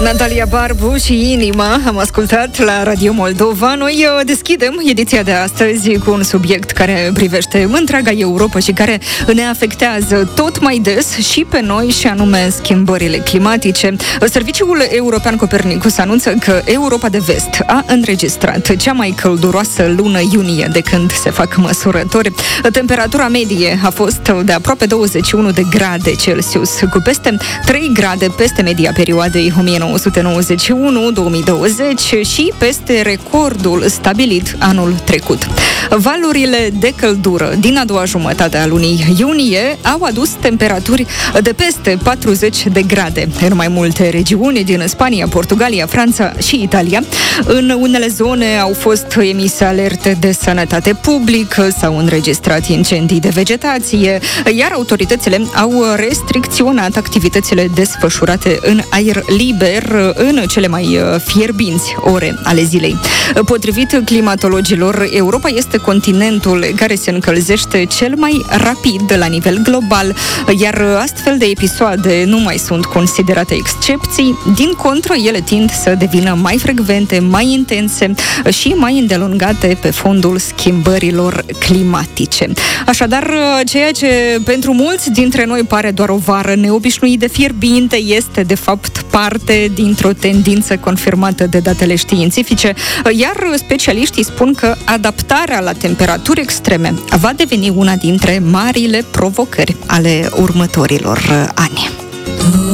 Natalia Barbu și Inima am ascultat la Radio Moldova. Noi deschidem ediția de astăzi cu un subiect care privește întreaga Europa și care ne afectează tot mai des și pe noi, și anume schimbările climatice. Serviciul European Copernicus anunță că Europa de Vest a înregistrat cea mai călduroasă lună iunie de când se fac măsurători. Temperatura medie a fost de aproape 21 de grade Celsius, cu peste 3 grade peste media perioadei 1991-2020 și peste recordul stabilit anul trecut. Valurile de căldură din a doua jumătate a lunii iunie au adus temperaturi de peste 40 de grade în mai multe regiuni din Spania, Portugalia, Franța și Italia. În unele zone au fost emise alerte de sănătate publică, s-au înregistrat incendii de vegetație, iar autoritățile au restricționat activitățile desfășurate în aer liber în cele mai fierbinți ore ale zilei. Potrivit climatologilor, Europa este continentul care se încălzește cel mai rapid la nivel global, iar astfel de episoade nu mai sunt considerate excepții. Din contră, ele tind să devină mai frecvente, mai intense și mai îndelungate pe fondul schimbărilor climatice. Așadar, ceea ce pentru mulți dintre noi pare doar o vară neobișnuit de fierbinte este, de fapt, parte dintr-o tendință confirmată de datele științifice, iar specialiștii spun că adaptarea la temperaturi extreme va deveni una dintre marile provocări ale următorilor ani.